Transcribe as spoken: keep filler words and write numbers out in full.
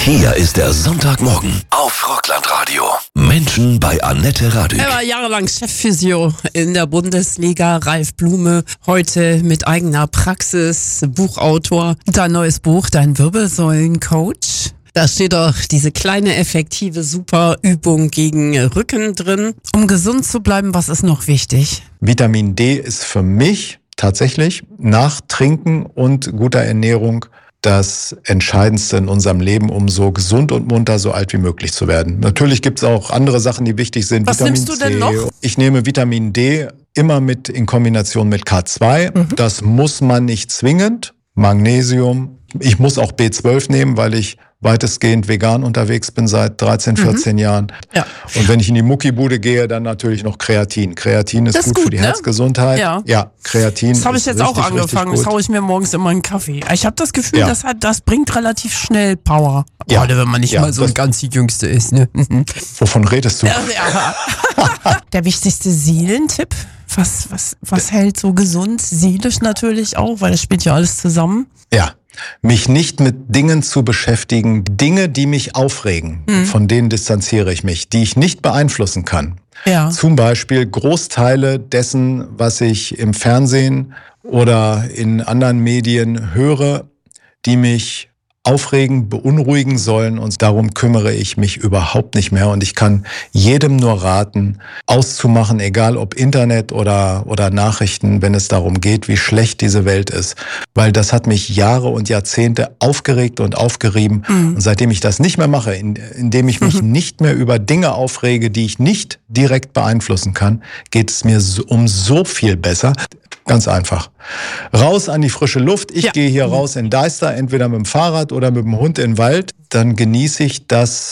Hier ist der Sonntagmorgen auf Rockland-Radio. Menschen bei Annette Radig. Er war jahrelang Chefphysio in der Bundesliga. Ralf Blume, heute mit eigener Praxis, Buchautor. Dein neues Buch, dein Wirbelsäulencoach. Da steht doch diese kleine, effektive, super Übung gegen Rücken drin. Um gesund zu bleiben, was ist noch wichtig? Vitamin D ist für mich tatsächlich nach Trinken und guter Ernährung das Entscheidendste in unserem Leben, um so gesund und munter so alt wie möglich zu werden. Natürlich gibt es auch andere Sachen, die wichtig sind. Was Vitamin nimmst du denn C. noch? Ich nehme Vitamin D immer mit in Kombination mit K zwei. Mhm. Das muss man nicht zwingend. Magnesium. Ich muss auch B zwölf nehmen, weil ich weitestgehend vegan unterwegs bin seit dreizehn, vierzehn mhm. Jahren. Ja. Und wenn ich in die Muckibude gehe, dann natürlich noch Kreatin. Kreatin ist, ist gut, gut für die ne? Herzgesundheit. Ja, ja Kreatin. Das habe ich jetzt richtig, auch angefangen. Das haue ich mir morgens immer in einen Kaffee. Ich habe das Gefühl, ja. das, hat, das bringt relativ schnell Power. Ja. Gerade wenn man nicht ja, mal so ein ganz Jüngste ist. Ne? Wovon redest du? Ja, ja. Der wichtigste Seelentipp. Was, was, was hält so gesund? Seelisch natürlich auch, weil das spielt ja alles zusammen. Ja. Mich nicht mit Dingen zu beschäftigen, Dinge, die mich aufregen, mhm. von denen distanziere ich mich, die ich nicht beeinflussen kann. Ja. Zum Beispiel Großteile dessen, was ich im Fernsehen oder in anderen Medien höre, die mich aufregen, beunruhigen sollen, und darum kümmere ich mich überhaupt nicht mehr. Und ich kann jedem nur raten, auszumachen, egal ob Internet oder, oder Nachrichten, wenn es darum geht, wie schlecht diese Welt ist. Weil das hat mich Jahre und Jahrzehnte aufgeregt und aufgerieben. Mhm. Und seitdem ich das nicht mehr mache, in, indem ich mich mhm. nicht mehr über Dinge aufrege, die ich nicht direkt beeinflussen kann, geht es mir so, um so viel besser. Ganz einfach. Raus an die frische Luft. Ich ja. gehe hier raus in Deister, entweder mit dem Fahrrad oder mit dem Hund in den Wald. Dann genieße ich das